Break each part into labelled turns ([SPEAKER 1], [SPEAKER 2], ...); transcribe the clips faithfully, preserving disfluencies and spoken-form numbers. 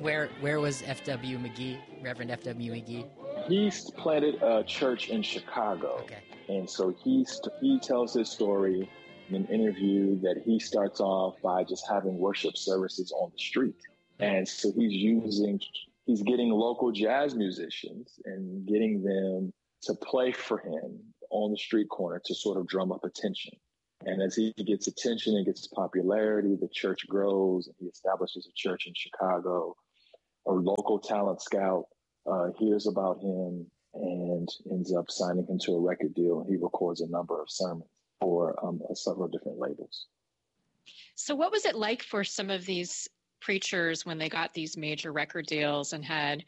[SPEAKER 1] where where was F W McGee, Reverend F W McGee?
[SPEAKER 2] He planted a church in Chicago.
[SPEAKER 1] Okay.
[SPEAKER 2] And so he, st- he tells his story in an interview that he starts off by just having worship services on the street. And so he's using, he's getting local jazz musicians and getting them to play for him on the street corner to sort of drum up attention. And as he gets attention and gets popularity, the church grows and he establishes a church in Chicago. A local talent scout uh, hears about him and ends up signing him to a record deal. And he records a number of sermons for um, several different labels.
[SPEAKER 3] So what was it like for some of these preachers when they got these major record deals and had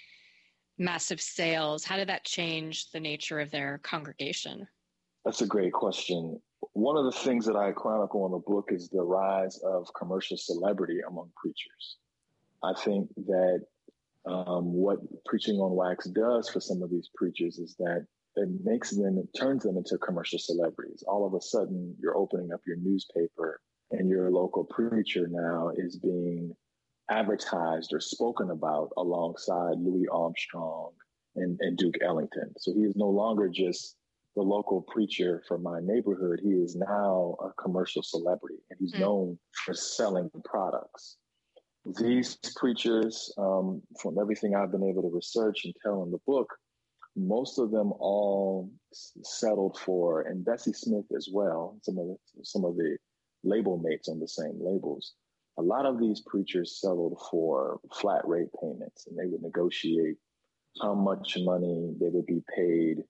[SPEAKER 3] massive sales? How did that change the nature of their congregation?
[SPEAKER 2] That's a great question. One of the things that I chronicle in the book is the rise of commercial celebrity among preachers. I think that um, what Preaching on Wax does for some of these preachers is that it makes them, it turns them into commercial celebrities. All of a sudden, you're opening up your newspaper and your local preacher now is being advertised or spoken about alongside Louis Armstrong and, and Duke Ellington. So he is no longer just the local preacher from my neighborhood. He is now a commercial celebrity and he's mm. known for selling products. These preachers, um, from everything I've been able to research and tell in the book, most of them all s- settled for, and Bessie Smith as well, some of the, some of the label mates on the same labels. A lot of these preachers settled for flat rate payments, and they would negotiate how much money they would be paid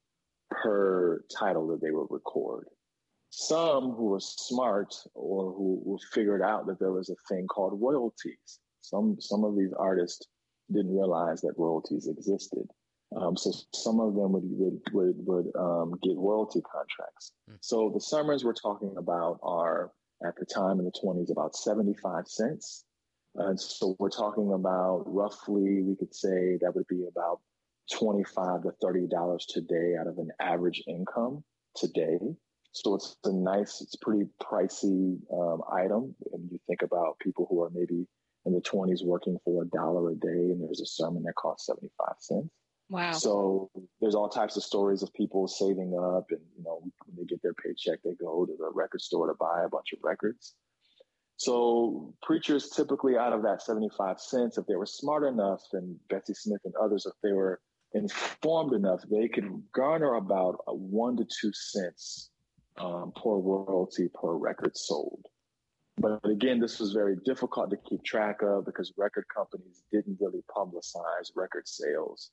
[SPEAKER 2] per title that they would record. Some who were smart or who, who figured out that there was a thing called royalties. Some some of these artists didn't realize that royalties existed. Um, so some of them would would would, would um, get royalty contracts. Mm. So the sermons we're talking about are, at the time in the twenties, about seventy-five cents. And so we're talking about roughly, we could say that would be about twenty-five to thirty dollars today out of an average income today. So it's a nice, it's pretty pricey um, item. And you think about people who are maybe in the twenties working for a dollar a day, and there's a sermon that costs seventy-five cents.
[SPEAKER 3] Wow.
[SPEAKER 2] So there's all types of stories of people saving up, and, you know, when they get their paycheck, they go to the record store to buy a bunch of records. So preachers typically, out of that seventy-five cents, if they were smart enough, and Bessie Smith and others, if they were informed enough, they could garner about a one to two cents um, per royalty per record sold. But again, this was very difficult to keep track of because record companies didn't really publicize record sales.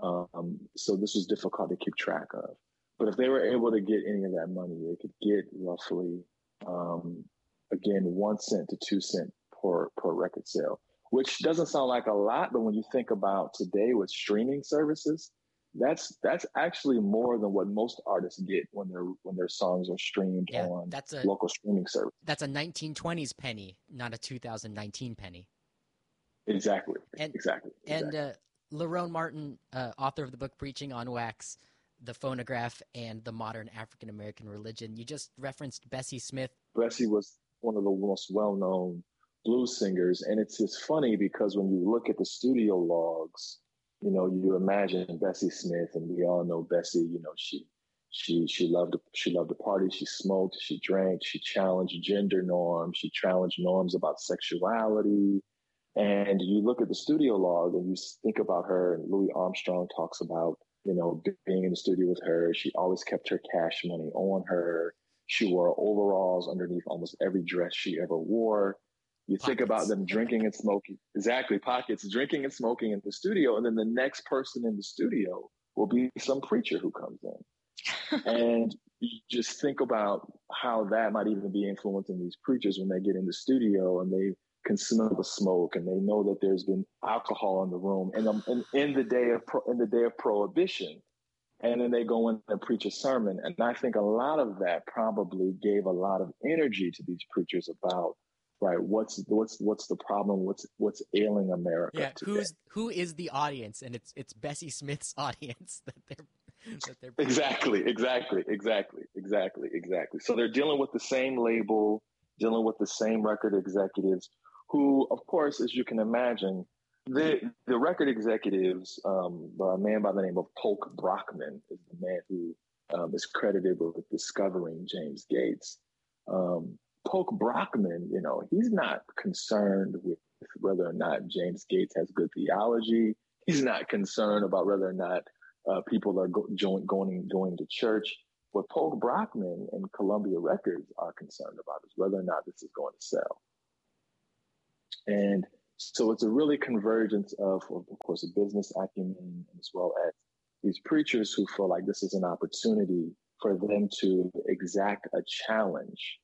[SPEAKER 2] Um, so this was difficult to keep track of. But if they were able to get any of that money, they could get roughly, um, again, one cent to two cent per, per record sale, which doesn't sound like a lot. But when you think about today with streaming services, that's that's actually more than what most artists get when their when their songs are streamed
[SPEAKER 1] yeah,
[SPEAKER 2] on
[SPEAKER 1] that's a,
[SPEAKER 2] local streaming service.
[SPEAKER 1] That's a nineteen twenties penny, not a two thousand nineteen penny.
[SPEAKER 2] Exactly.
[SPEAKER 1] And,
[SPEAKER 2] exactly.
[SPEAKER 1] And
[SPEAKER 2] exactly.
[SPEAKER 1] uh, Lerone Martin, uh, author of the book Preaching on Wax, The Phonograph, and the Modern African American Religion. You just referenced Bessie Smith.
[SPEAKER 2] Bessie was one of the most well-known blues singers. And it's just funny because when you look at the studio logs, you know, you imagine Bessie Smith, and we all know Bessie, you know, she she she loved she loved to party, she smoked, she drank, she challenged gender norms, she challenged norms about sexuality. And you look at the studio log and you think about her, and Louis Armstrong talks about, you know, being in the studio with her. She always kept her cash money on her. She wore overalls underneath almost every dress she ever wore. You
[SPEAKER 1] Pockets.
[SPEAKER 2] Think about them drinking and smoking. Exactly, pockets, drinking and smoking in the studio. And then the next person in the studio will be some preacher who comes in. And you just think about how that might even be influencing these preachers when they get in the studio and they can smell the smoke and they know that there's been alcohol in the room. And um, in, in the day of pro, in the day of prohibition, and then they go in and preach a sermon. And I think a lot of that probably gave a lot of energy to these preachers about, right, what's what's what's the problem? What's what's ailing America?
[SPEAKER 1] Yeah,
[SPEAKER 2] today?
[SPEAKER 1] who's who is the audience? And it's it's Bessie Smith's audience that they're that they're
[SPEAKER 2] exactly, exactly, exactly, exactly, exactly. So they're dealing with the same label, dealing with the same record executives, who, of course, as you can imagine, The the record executives, um, a man by the name of Polk Brockman, is the man who um, is credited with discovering James Gates. Um, Polk Brockman, you know, he's not concerned with whether or not James Gates has good theology. He's not concerned about whether or not uh, people are go- join, going going to church. What Polk Brockman and Columbia Records are concerned about is whether or not this is going to sell. And so it's a really convergence of, of course, a business acumen, as well as these preachers who feel like this is an opportunity for them to exact a challenge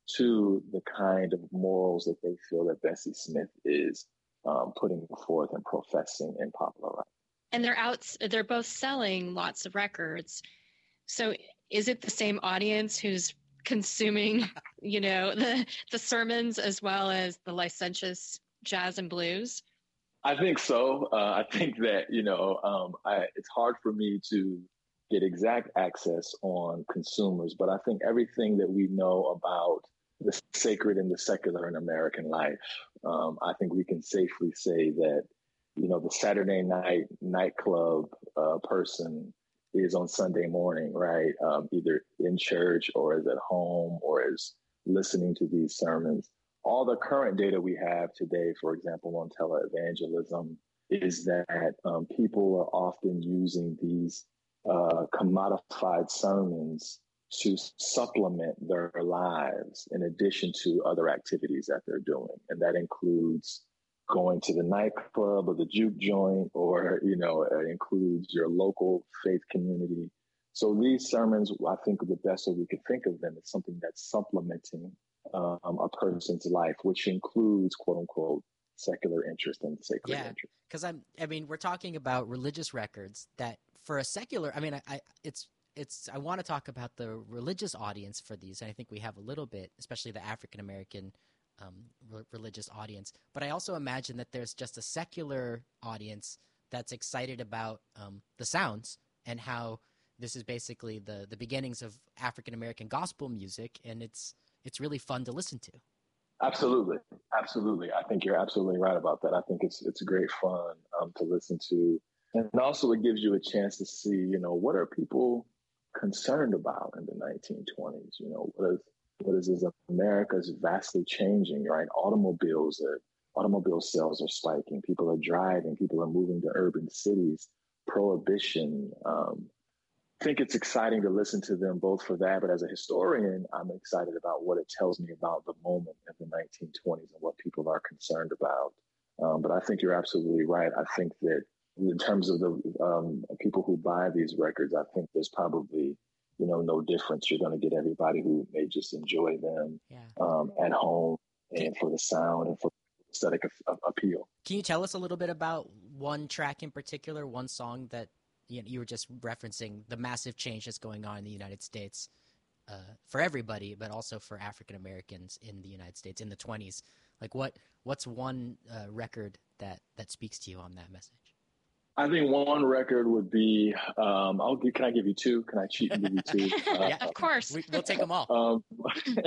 [SPEAKER 2] to the kind of morals that they feel that Bessie Smith is um, putting forth and professing in popular rap.
[SPEAKER 3] And they're out, they're both selling lots of records. So is it the same audience who's consuming, you know, the, the sermons as well as the licentious jazz and blues?
[SPEAKER 2] I think so. Uh, I think that, you know, um, I, it's hard for me to get exact access on consumers, but I think everything that we know about the sacred and the secular in American life, um, I think we can safely say that, you know, the Saturday night nightclub uh, person is on Sunday morning, right? Um, either in church or is at home or is listening to these sermons. All the current data we have today, for example, on televangelism, is that um, people are often using these uh, commodified sermons to supplement their lives in addition to other activities that they're doing. And that includes going to the nightclub or the juke joint, or, you know, it includes your local faith community. So these sermons, I think the best way we could think of them is something that's supplementing um, a person's life, which includes, quote unquote, secular interest and sacred
[SPEAKER 1] yeah,
[SPEAKER 2] interest.
[SPEAKER 1] Because I'm, I mean, we're talking about religious records that for a secular, I mean, I, I it's, it's, I want to talk about the religious audience for these. And I think we have a little bit, especially the African-American um, re- religious audience. But I also imagine that there's just a secular audience that's excited about um, the sounds and how this is basically the, the beginnings of African-American gospel music. And it's, it's really fun to listen to.
[SPEAKER 2] Absolutely. Absolutely. I think you're absolutely right about that. I think it's it's great fun um, to listen to. And also it gives you a chance to see, you know, what are people concerned about in the nineteen twenties? You know, what is what is this? America is vastly changing, right? Automobiles are automobile sales are spiking. People are driving. People are moving to urban cities. Prohibition. Um, I think it's exciting to listen to them both for that, but as a historian, I'm excited about what it tells me about the moment of the nineteen twenties and what people are concerned about. Um, but I think you're absolutely right. I think that in terms of the um, people who buy these records, I think there's probably, you know, no difference. You're going to get everybody who may just enjoy them
[SPEAKER 1] yeah.
[SPEAKER 2] um, at home and for the sound and for aesthetic appeal.
[SPEAKER 1] Can you tell us a little bit about one track in particular, one song that you know, you were just referencing the massive change that's going on in the United States uh, for everybody, but also for African Americans in the United States in the twenties. Like what, what's one uh, record that, that speaks to you on that message?
[SPEAKER 2] I think one record would be, um, I'll give, can I give you two? Can I cheat and give you two?
[SPEAKER 3] Uh, yeah, of course.
[SPEAKER 1] We, we'll take them all.
[SPEAKER 2] Um,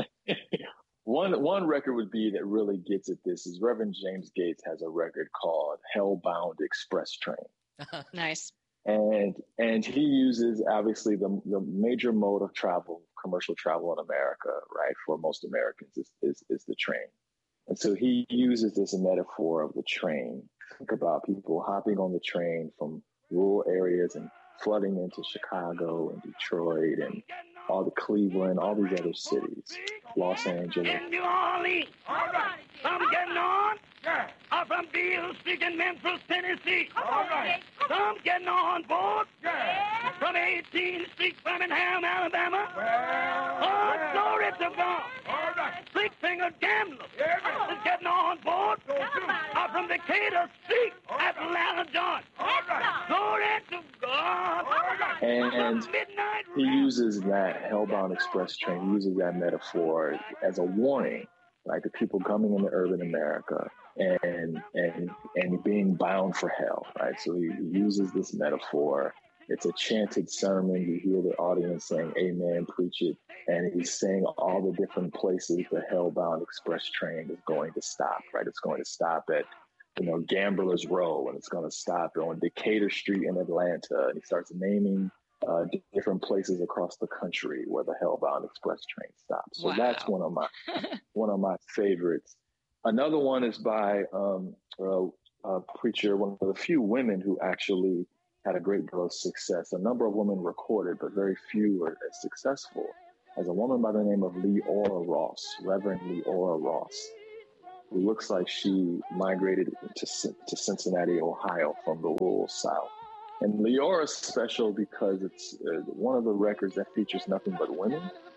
[SPEAKER 2] one, one record would be that really gets at this is Reverend James Gates has a record called Hellbound Express Train.
[SPEAKER 3] Nice.
[SPEAKER 2] And and he uses obviously the the major mode of travel, commercial travel in America, right, for most Americans is, is is the train. And so he uses this metaphor of the train. Think about people hopping on the train from rural areas and flooding into Chicago and Detroit and all the Cleveland, all these other cities, Los Angeles.
[SPEAKER 4] In New Orleans. All right. I'm getting on. Yeah. I'm from Beale Street in Memphis, Tennessee. All right. I'm getting on board. Yeah. From eighteenth Street, Birmingham, Alabama. Well, oh, well. Glory to God. All right. Six Finger Gambler yeah. is getting on board. I'm from Decatur Street, Atlanta, Georgia. All right. Glory to God. All right.
[SPEAKER 2] And he uses that Hellbound Express train, he uses that metaphor as a warning, like the people coming into urban America and and and being bound for hell, right? So he, he uses this metaphor. It's a chanted sermon. You hear the audience saying, "Amen, preach it," and he's saying all the different places the Hellbound Express train is going to stop, right? It's going to stop at you know, Gamblers Row, and it's going to stop on Decatur Street in Atlanta. And he starts naming uh, different places across the country where the Hellbound Express train stops. So
[SPEAKER 3] Wow.
[SPEAKER 2] that's one of my one of my favorites. Another one is by um, a, a preacher, one of the few women who actually had a great deal of success. A number of women recorded, but very few were as successful. As a woman by the name of Leora Ross, Reverend Leora Ross, who looks like she migrated to, to Cincinnati, Ohio from the rural South. And Leora's special because it's uh, one of the records that features nothing but women.